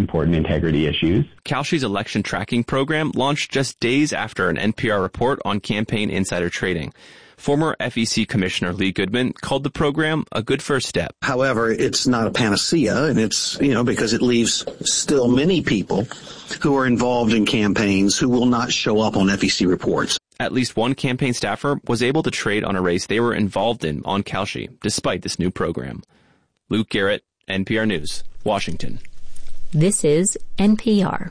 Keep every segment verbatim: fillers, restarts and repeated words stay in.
important integrity issues. Kalshi's election tracking program launched just days after an N P R report on campaign insider trading. Former F E C Commissioner Lee Goodman called the program a good first step. However, it's not a panacea, and it's, you know, because it leaves still many people who are involved in campaigns who will not show up on F E C reports. At least one campaign staffer was able to trade on a race they were involved in on Kalshi, despite this new program. Luke Garrett, N P R News, Washington. This is N P R.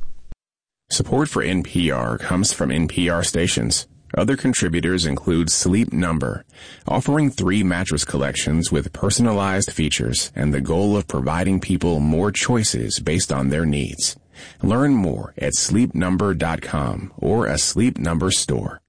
Support for N P R comes from N P R stations. Other contributors include Sleep Number, offering three mattress collections with personalized features and the goal of providing people more choices based on their needs. Learn more at sleep number dot com or a Sleep Number store.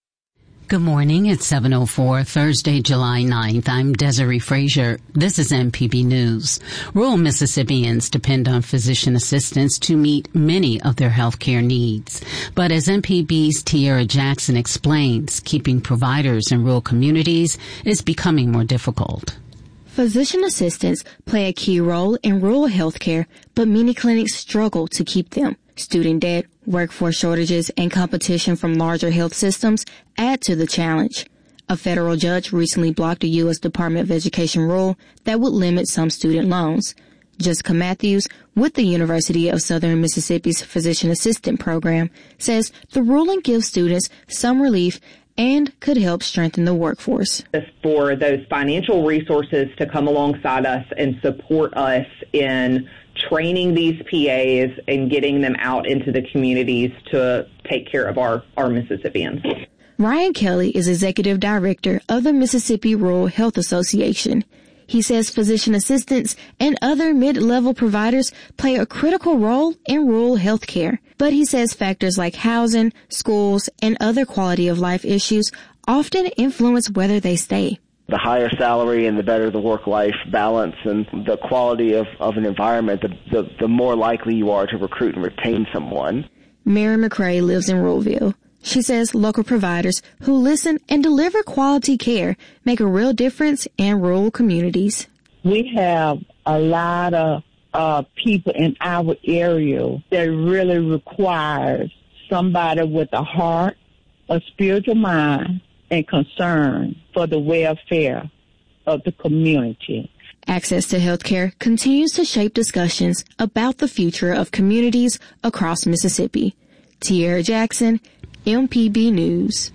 Good morning. It's seven oh four, Thursday, July ninth. I'm Desiree Frazier. This is M P B News. Rural Mississippians depend on physician assistants to meet many of their health care needs. But as M P B's Tiara Jackson explains, keeping providers in rural communities is becoming more difficult. Physician assistants play a key role in rural health care, but many clinics struggle to keep them. Student debt, workforce shortages, and competition from larger health systems add to the challenge. A federal judge recently blocked a U S Department of Education rule that would limit some student loans. Jessica Matthews, with the University of Southern Mississippi's Physician Assistant Program, says the ruling gives students some relief and could help strengthen the workforce. For those financial resources to come alongside us and support us in training these P As and getting them out into the communities to take care of our, our Mississippians. Ryan Kelly is executive director of the Mississippi Rural Health Association. He says physician assistants and other mid-level providers play a critical role in rural health care. But he says factors like housing, schools, and other quality of life issues often influence whether they stay. The higher salary and the better the work-life balance and the quality of, of an environment, the, the, the more likely you are to recruit and retain someone. Mary McCrae lives in Ruralville. She says local providers who listen and deliver quality care make a real difference in rural communities. We have a lot of uh, people in our area that really requires somebody with a heart, a spiritual mind, and concern for the welfare of the community. Access to health care continues to shape discussions about the future of communities across Mississippi. Tiara Jackson, M P B News.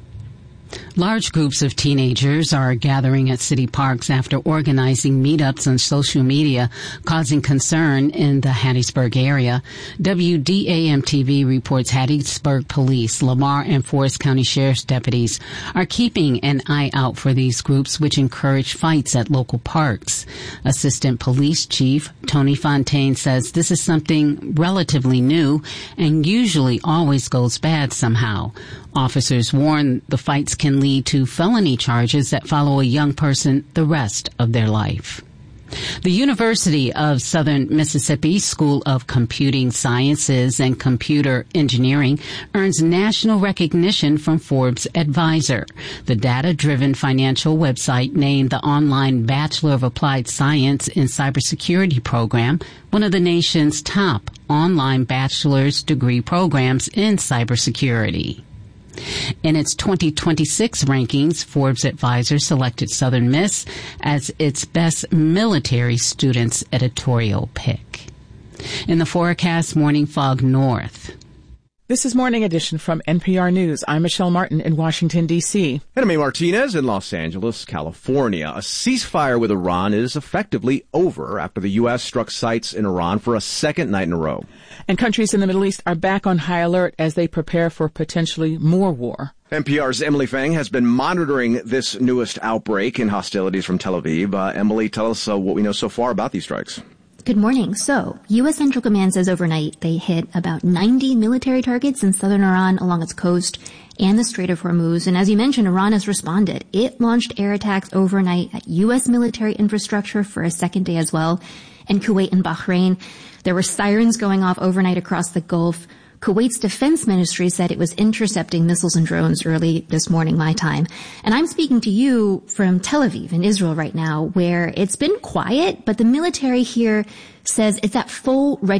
Large groups of teenagers are gathering at city parks after organizing meetups on social media, causing concern in the Hattiesburg area. W D A M T V reports Hattiesburg police, Lamar, and Forest County Sheriff's deputies are keeping an eye out for these groups, which encourage fights at local parks. Assistant Police Chief Tony Fontaine says this is something relatively new and usually always goes bad somehow. Officers warn the fights can lead to felony charges that follow a young person the rest of their life. The University of Southern Mississippi School of Computing Sciences and Computer Engineering earns national recognition from Forbes Advisor. The data-driven financial website named the online Bachelor of Applied Science in Cybersecurity program one of the nation's top online bachelor's degree programs in cybersecurity. In its twenty twenty-six rankings, Forbes Advisor selected Southern Miss as its best military students editorial pick. In the forecast, morning fog north. This is Morning Edition from N P R News. I'm Michelle Martin in Washington, D C And I'm Martinez in Los Angeles, California. A ceasefire with Iran is effectively over after the U S struck sites in Iran for a second night in a row. And countries in the Middle East are back on high alert as they prepare for potentially more war. N P R's Emily Fang has been monitoring this newest outbreak in hostilities from Tel Aviv. Uh, Emily, tell us uh, what we know so far about these strikes. Good morning. So, U S. Central Command says overnight they hit about ninety military targets in southern Iran along its coast and the Strait of Hormuz. And as you mentioned, Iran has responded. It launched air attacks overnight at U S military infrastructure for a second day as well. In Kuwait and Bahrain, there were sirens going off overnight across the Gulf. Kuwait's defense ministry said it was intercepting missiles and drones early this morning, my time. And I'm speaking to you from Tel Aviv in Israel right now, where it's been quiet, but the military here says it's at full readiness